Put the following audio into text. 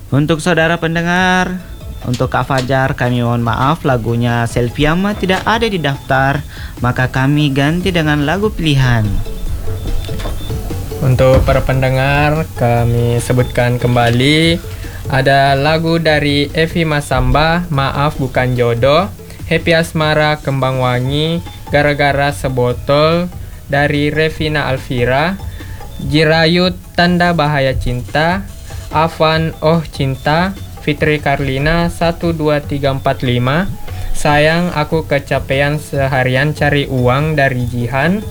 Untuk saudara pendengar, untuk Kak Fajar kami mohon maaf lagunya Selviama tidak ada di daftar, maka kami ganti dengan lagu pilihan. Untuk para pendengar, kami sebutkan kembali ada lagu dari Evi Masamba, Maaf Bukan Jodoh, Happy Asmara Kembang Wangi, Gara-gara Sebotol dari Revina Alvira, Jirayut Tanda Bahaya Cinta, Avan Oh Cinta, Fitri Karlina 12345, Sayang Aku Kecapean Seharian Cari Uang dari Jihan,